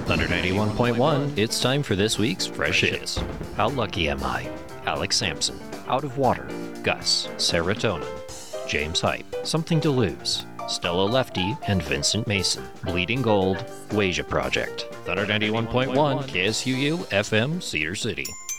Thunder 91.1, it's time for this week's Fresh Hits. How Lucky Am I? Alex Sampson. Out of Water. Gus. Serotonin. James Hype. Something to Lose. Stella Lefty and Vincent Mason. Bleeding Gold. Wasia Project. Thunder 91.1, KSUU FM, Cedar City.